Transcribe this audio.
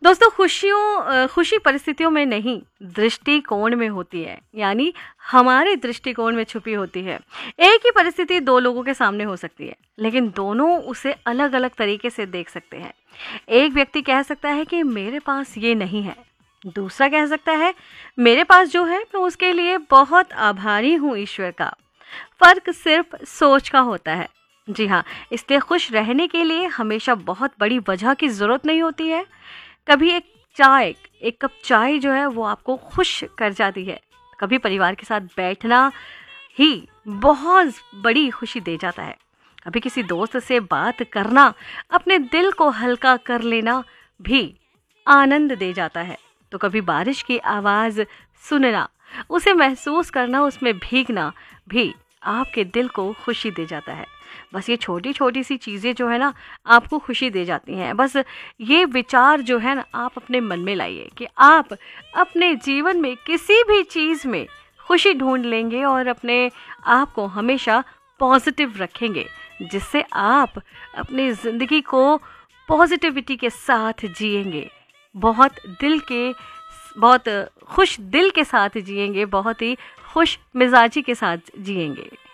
दोस्तों खुशी परिस्थितियों में नहीं, दृष्टिकोण में होती है, यानी हमारे दृष्टिकोण में छुपी होती है। एक ही परिस्थिति दो लोगों के सामने हो सकती है, लेकिन दोनों उसे अलग अलग तरीके से देख सकते हैं। एक व्यक्ति कह सकता है कि मेरे पास ये नहीं है, दूसरा कह सकता है मेरे पास जो है मैं उसके लिए बहुत आभारी हूँ ईश्वर का। फर्क सिर्फ सोच का होता है। जी हाँ, इसलिए खुश रहने के लिए हमेशा बहुत बड़ी वजह की ज़रूरत नहीं होती है। कभी एक कप चाय जो है वो आपको खुश कर जाती है। कभी परिवार के साथ बैठना ही बहुत बड़ी खुशी दे जाता है। कभी किसी दोस्त से बात करना, अपने दिल को हल्का कर लेना भी आनंद दे जाता है। तो कभी बारिश की आवाज़ सुनना, उसे महसूस करना, उसमें भीगना भी आपके दिल को खुशी दे जाता है। बस ये छोटी छोटी सी चीज़ें जो है ना आपको खुशी दे जाती हैं। बस ये विचार जो है ना आप अपने मन में लाइए कि आप अपने जीवन में किसी भी चीज़ में खुशी ढूंढ लेंगे और अपने आप को हमेशा पॉजिटिव रखेंगे, जिससे आप अपनी ज़िंदगी को पॉजिटिविटी के साथ जिएंगे, बहुत खुश दिल के साथ जिएंगे, बहुत ही खुश मिजाजी के साथ जिएंगे।